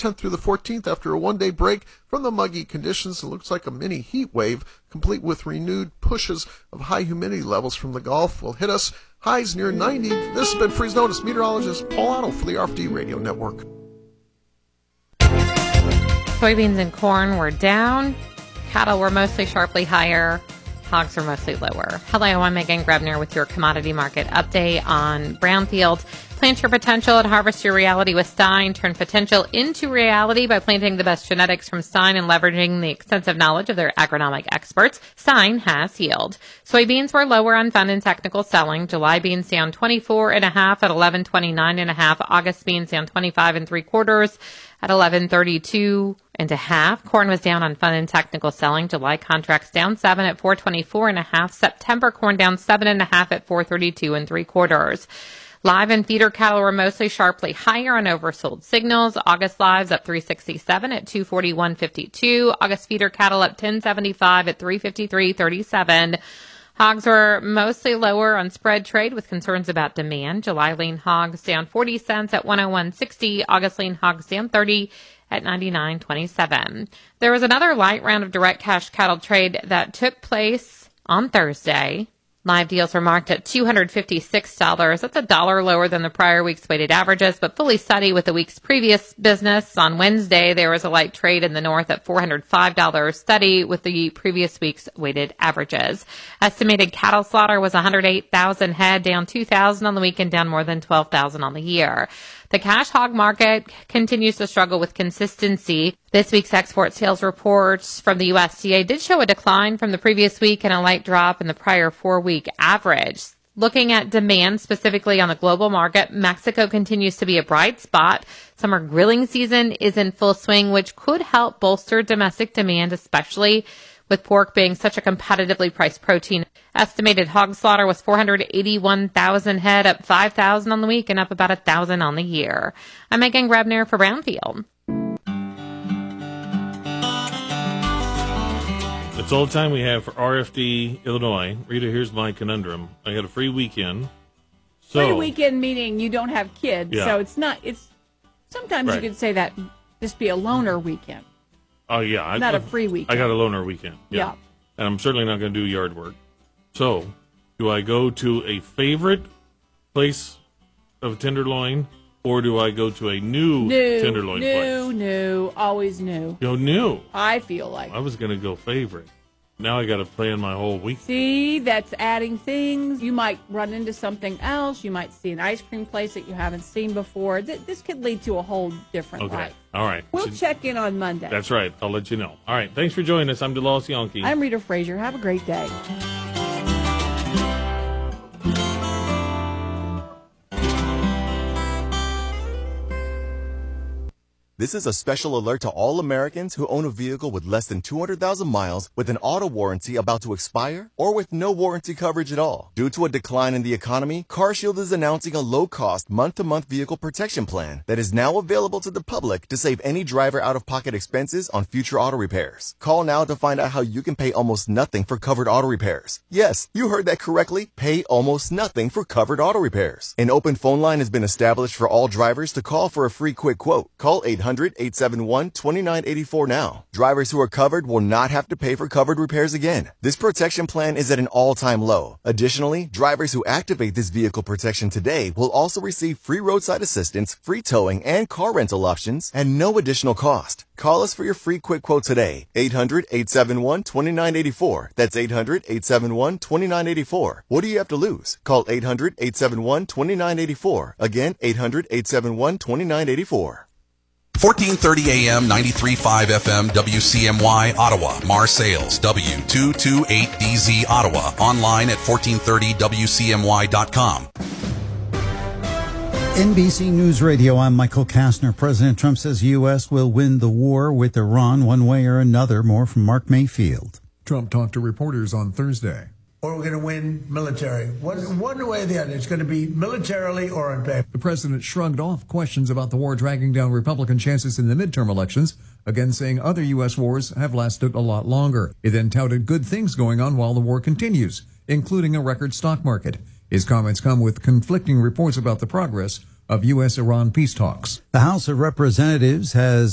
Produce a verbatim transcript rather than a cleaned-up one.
tenth through the fourteenth after a one-day break from the muggy conditions. It looks like a mini heat wave, complete with renewed pushes of high humidity levels from the Gulf, will hit us. Highs near ninety. This has been Freeze Notice. Meteorologist Paul Otto for the R F D Radio Network. Soybeans and corn were down. Cattle were mostly sharply higher. Hogs were mostly lower. Hello, I'm Megan Grebner with your commodity market update on Brownfield. Plant your potential and harvest your reality with Stein. Turn potential into reality by planting the best genetics from Stein and leveraging the extensive knowledge of their agronomic experts. Stein has yield. Soybeans were lower on fund and technical selling. July beans down twenty-four and a half at eleven twenty-nine and a half. August beans down twenty-five and three quarters at eleven thirty-two and a half. Corn was down on fund and technical selling. July contracts down seven at four twenty-four and a half. September corn down seven and a half at four thirty-two and three quarters. Live and feeder cattle were mostly sharply higher on oversold signals. August lives up three sixty-seven at two forty-one fifty-two. August feeder cattle up ten seventy-five at three fifty-three thirty-seven. Hogs were mostly lower on spread trade with concerns about demand. July lean hogs down forty cents at one oh one sixty. August lean hogs down thirty at ninety-nine twenty-seven. There was another light round of direct cash cattle trade that took place on Thursday. Live deals were marked at two hundred fifty-six dollars. That's a dollar lower than the prior week's weighted averages, but fully steady with the week's previous business. On Wednesday, there was a light trade in the north at four hundred five dollars, steady with the previous week's weighted averages. Estimated cattle slaughter was one hundred eight thousand head, down two thousand on the week and down more than twelve thousand on the year. The cash hog market continues to struggle with consistency. This week's export sales reports from the U S D A did show a decline from the previous week and a light drop in the prior four-week average. Looking at demand specifically on the global market, Mexico continues to be a bright spot. Summer grilling season is in full swing, which could help bolster domestic demand, especially with pork being such a competitively priced protein. Estimated hog slaughter was four hundred eighty-one thousand head, up five thousand on the week and up about one thousand on the year. I'm Megan Grebner for Brownfield. That's all the time we have for R F D Illinois. Rita, here's my conundrum. I got a free weekend. So, free weekend meaning you don't have kids. Yeah. So it's not, it's, sometimes right. you could say that just be a loaner weekend. Oh, yeah. Not I, a free weekend. I got a loaner weekend. Yeah. yeah. And I'm certainly not going to do yard work. So, do I go to a favorite place of tenderloin, or do I go to a new, new tenderloin new, place? New, new, always new. Go new. I feel like. I was going to go favorite. Now I got to plan my whole week. See, that's adding things. You might run into something else. You might see an ice cream place that you haven't seen before. Th- this could lead to a whole different Okay. life. All right. We'll Should... check in on Monday. That's right. I'll let you know. All right. Thanks for joining us. I'm DeLawes Yonke. I'm Rita Frazier. Have a great day. This is a special alert to all Americans who own a vehicle with less than two hundred thousand miles with an auto warranty about to expire or with no warranty coverage at all. Due to a decline in the economy, CarShield is announcing a low-cost month-to-month vehicle protection plan that is now available to the public to save any driver out-of-pocket expenses on future auto repairs. Call now to find out how you can pay almost nothing for covered auto repairs. Yes, you heard that correctly. Pay almost nothing for covered auto repairs. An open phone line has been established for all drivers to call for a free quick quote. Call eight hundred, eight seven one, two nine eight four now. Drivers who are covered will not have to pay for covered repairs again. This protection plan is at an all-time low. Additionally, drivers who activate this vehicle protection today will also receive free roadside assistance, free towing, and car rental options at no additional cost. Call us for your free quick quote today. eight hundred, eight seven one, two nine eight four. That's eight hundred, eight seven one, two nine eight four. What do you have to lose? Call eight hundred, eight seven one, two nine eight four. Again, eight hundred, eight seven one, two nine eight four. fourteen thirty A M, ninety-three point five F M, W C M Y, Ottawa. Marseilles, W two two eight D Z, Ottawa. Online at fourteen thirty W C M Y dot com. N B C News Radio, I'm Michael Kastner. President Trump says U S will win the war with Iran one way or another. More from Mark Mayfield. Trump talked to reporters on Thursday. Or we're going to win military. One, one way or the other. It's going to be militarily or on paper. The president shrugged off questions about the war dragging down Republican chances in the midterm elections, again saying other U S wars have lasted a lot longer. He then touted good things going on while the war continues, including a record stock market. His comments come with conflicting reports about the progress of U S Iran peace talks. The House of Representatives has